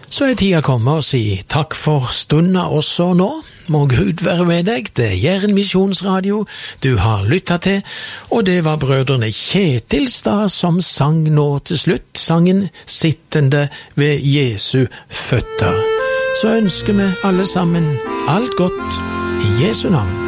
Så tida kommet å si takk for stunda også nå. Må Gud være med deg, det Jæren Misjonsradio du har lyttet til, og det var brødrene Kjetilstad som sang nå til slutt, sangen «Sittende ved Jesu føtter». Så ønsker vi alle sammen alt godt i Jesu navn.